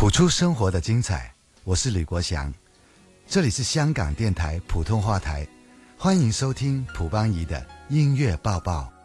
谱出生活的精彩，我是吕国祥，这里是香港电台普通话台，欢迎收听蒲邦仪的音乐报报。